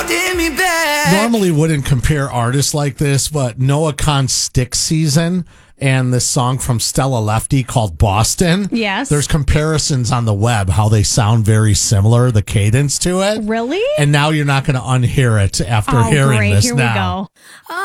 holding me back. Normally wouldn't compare artists like this, but Noah Khan's Stick Season and this song from Stella Lefty called Boston. Yes. There's comparisons on the web how they sound very similar, the cadence to it. Really? And now you're not going to unhear it after hearing great. this Here now. we go.